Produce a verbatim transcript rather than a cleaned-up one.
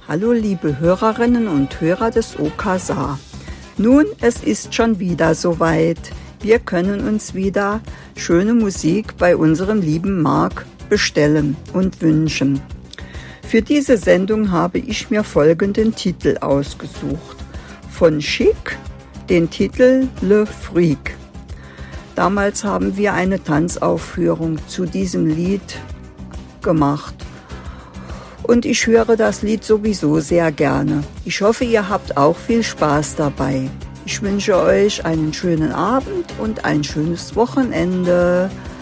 Hallo liebe Hörerinnen und Hörer des O K S A. Nun, es ist schon wieder soweit. Wir können uns wieder schöne Musik bei unserem lieben Marc bestellen und wünschen. Für diese Sendung habe ich mir folgenden Titel ausgesucht. Von Chic, den Titel Le Freak. Damals haben wir eine Tanzaufführung zu diesem Lied gemacht. Und ich höre das Lied sowieso sehr gerne. Ich hoffe, ihr habt auch viel Spaß dabei. Ich wünsche euch einen schönen Abend und ein schönes Wochenende.